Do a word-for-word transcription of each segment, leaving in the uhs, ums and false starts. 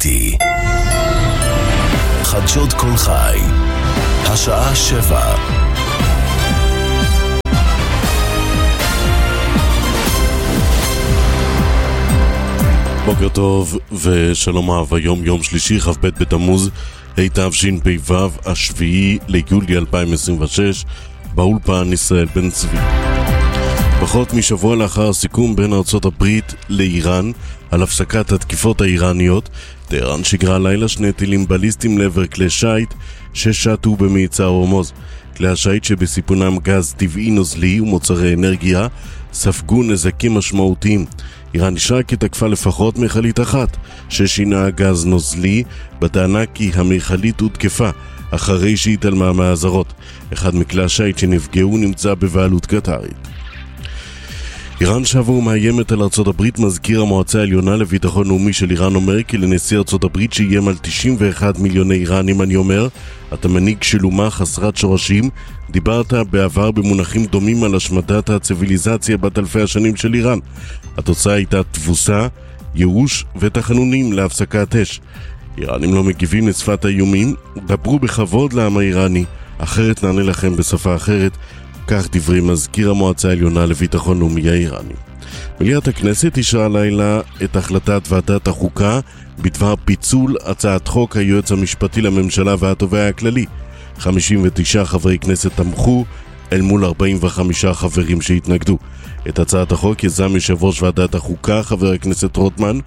איתי. חדשות כל חי, השעה שבע. בוקר טוב ושלום אהב, היום יום שלישי כ"ב בתמוז התשפ"ו, השביעי ליולי אלפיים עשרים ושש, באולפן ישראל בן צבי. פחות משבוע לאחר הסיכום בין ארצות הברית לאיראן על הפסקת התקיפות האיראניות, טהרן שיגרה לילה שני טילים בליסטיים לעבר כלי שייט ששטו במעצר הורמוז. כלי השייט שבסיפונם גז טבעי נוזלי ומוצרי אנרגיה ספגו נזקים משמעותיים. איראן נשרה כי תקפה לפחות מכלית אחת ששינה גז נוזלי, בטענה כי המכלית הותקפה אחרי שהתעלמה מהאזהרות. אחד מכלי השייט שנפגעו נמצא בבעלות קטרית. איראן שבה ומאיימת על ארצות הברית. מזכיר המועצה העליונה לביטחון לאומי של איראן אומר כי לנשיא ארצות הברית שאיים על תשעים ואחד מיליוני איראנים, אני אומר, אתה מנהיג של אומה חסרת שורשים. דיברת בעבר במונחים דומים על השמדת הציביליזציה בת אלפי השנים של איראן. התוצאה הייתה תבוסה, ייאוש ותחנונים להפסקת אש. איראנים לא מגיבים לשפת האיומים. דברו בכבוד לעם האיראני, אחרת נענה לכם בשפה אחרת. כך דברי מזכיר המועצה העליונה לביטחון לאומי האיראני. מליאת הכנסת אישרה לילה את החלטת ועדת החוקה בדבר פיצול הצעת חוק היועץ המשפטי לממשלה והתובע הכללי. חמישים ותשעה חברי כנסת תמכו אל מול ארבעים וחמישה חברים שהתנגדו. את הצעת החוק יזם יושב ראש ועדת החוקה חבר הכנסת רוטמן,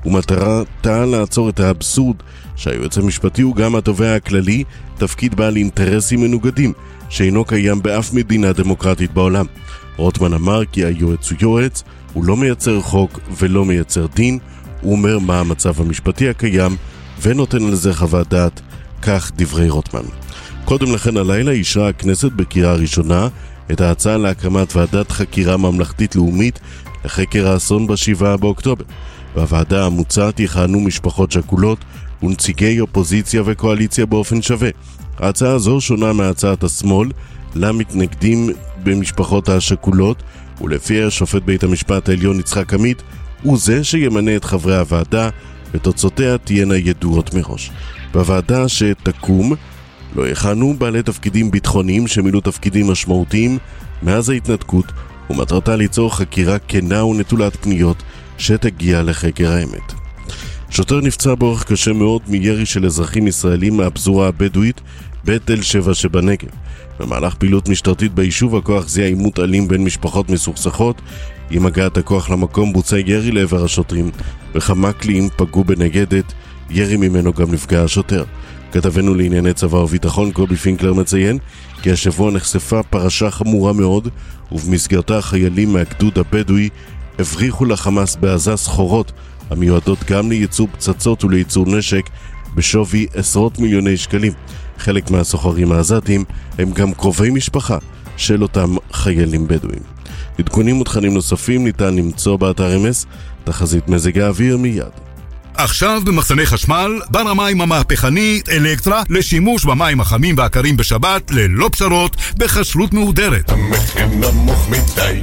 ומטרתה לעצור את האבסורד שהיועץ המשפטי הוא גם התובע הכללי, תפקיד בעל אינטרסים מנוגדים שאינו קיים באף מדינה דמוקרטית בעולם. רוטמן אמר כי היועץ הוא יועץ, הוא לא מייצר חוק ולא מייצר דין. הוא אומר מה המצב המשפטי הקיים ונותן על זה חוות דעת. כך דברי רוטמן. קודם לכן הלילה אישרה הכנסת בקריאה ראשונה את ההצעה להקמת ועדת חקירה ממלכתית לאומית לחקר האסון בשבעה באוקטובר. בוועדה המוצעת יכהנו משפחות שכולות ונציגי אופוזיציה וקואליציה באופן שווה. ההצעה הזו שונה מהצעת השמאל למתנגדים במשפחות השכולות, ולפי השופט בית המשפט העליון יצחק עמית הוא זה שימנה את חברי הוועדה, ותוצאותיה תהיינה ידועות מראש. בוועדה שתקום לא יכהנו בעלי תפקידים ביטחוניים שמילאו תפקידים משמעותיים מאז ההתנתקות, ומטרתה ליצור חקירה כנה ונטולת פניות שתגיע לחקר האמת. שוטר נפצע באורח קשה מאוד מירי של אזרחים ישראלים מהפזורה הבדואית בתל שבע שבנגב. במהלך פעילות משטרתית ביישוב הכוח זיהה עימות אלים בין משפחות מסוכסכות. עם הגעת הכוח למקום בוצע ירי לעבר השוטרים וכמה קליעים פגעו בנגדת. ירי ממנו גם נפגע השוטר. כתבנו לענייני צבא וביטחון קובי פינקלר מציין כי השבוע נחשפה פרשה חמורה מאוד, ובמסגרתה חיילים מהגדוד הבדואי הבריחו לחמאס בעזה סחורות המיועדות גם לייצור פצצות ולייצור נשק בשווי עשרות מיליוני שקלים. חלק מהסוחרים העזתים הם גם קרובי משפחה של אותם חיילים בדואים. עדכונים ותכנים נוספים ניתן למצוא באתר אמס. תחזית מזג האוויר מיד. עכשיו במחסני חשמל, בר המים המהפכנית אלקטרה לשימוש במים החמים והקרים בשבת ללא פשרות בחשלות מהודרת. המחיר נמוך מדי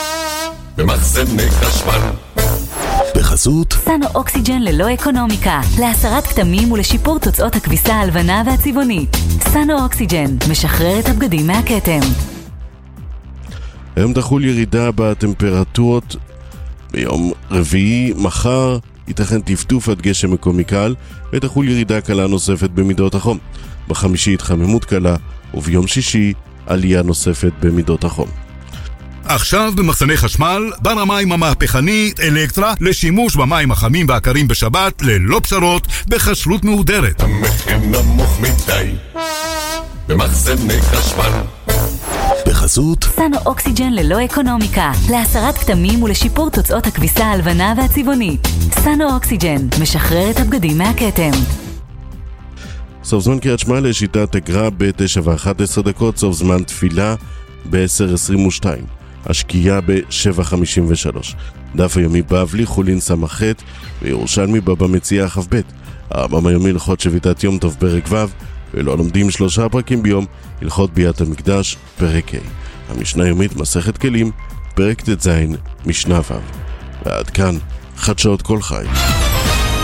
במחסני חשמל. בחסות סנו אוקסיג'ן ללא אקונומיקה, להסרת כתמים ולשיפור תוצאות הכביסה הלבנה והצבעונית. סנו אוקסיג'ן משחרר את הבגדים מהכתם. היום תחול ירידה בטמפרטורות. ביום רביעי מחר ייתכן טפטוף עד גשם מקומי קל, ותחול ירידה קלה נוספת במידות החום. בחמישי התחממות קלה, וביום שישי עלייה נוספת במידות החום. עכשיו במחסני חשמל, בר המים המהפכנית אלקטרה לשימוש במים החמים והקרים בשבת ללא פשרות בחשלות מהודרת. המחיר נמוך מדי במחסני חשמל. בחסות סנו אוקסיג'ן ללא אקונומיקה, להסרת כתמים ולשיפור תוצאות הכביסה הלבנה והצבעונית. סנו אוקסיג'ן משחרר את הבגדים מהכתם. סוף זמן קריאת שמע לשיטת הגר"א ב-תשע ואחת עשרה דקות, סוף זמן תפילה ב-עשר עשרים ושתיים, השקיעה ב-שבע חמישים ושלוש. דף היומי בבלי חולין סמ"ח וירושלמי בבא מציאה כ"ב. הרמב"ם היומי הלכות שביתת יום טוב פרק ו', ולא לומדים שלושה פרקים ביום, הלכות ביאת המקדש פרק ה'. המשנה היומית מסכת כלים פרק ט"ז משנה ו'. ועד כאן חדשות כל חי.